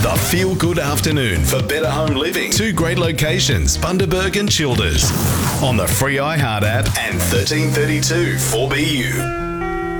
The Feel Good Afternoon for better home living. 2 great locations, Bundaberg and Childers. On the free iHeart app and 1332 4BU.